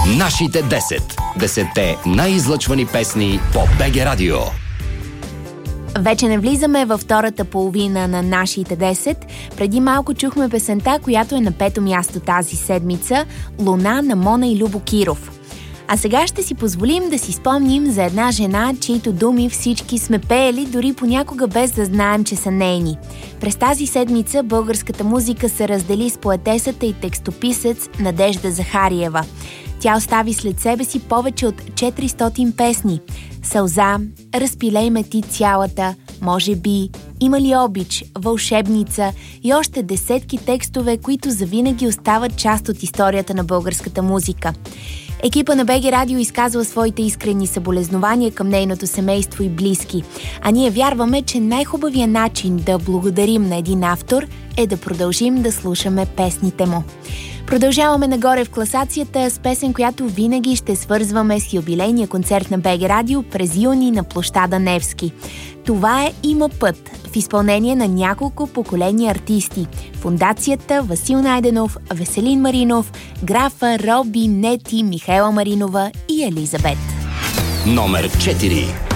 Нашите 10. 10-те най-излъчвани песни по БГ Радио. Вече не влизаме във втората половина на нашите 10. Преди малко чухме песента, която е на 5-то място тази седмица – Луна на Мона и Любо Киров. А сега ще си позволим да си спомним за една жена, чието думи всички сме пеели, дори понякога без да знаем, че са нейни. През тази седмица българската музика се раздели с поетесата и текстописец Надежда Захариева. Тя остави след себе си повече от 400 песни. Сълза, Разпилей ме ти цялата, Може би, Има ли обич, Вълшебница и още десетки текстове, които завинаги остават част от историята на българската музика. Екипа на БГ Радио изказва своите искрени съболезнования към нейното семейство и близки. А ние вярваме, че най-хубавият начин да благодарим на един автор е да продължим да слушаме песните му. Продължаваме нагоре в класацията с песен, която винаги ще свързваме с юбилейния концерт на БГ Радио през юни на площада Невски. Това е "Има път" в изпълнение на няколко поколения артисти. Фондацията, Васил Найденов, Веселин Маринов, Графа, Роби, Нети, Михайла Маринова и Елизабет. Номер 4.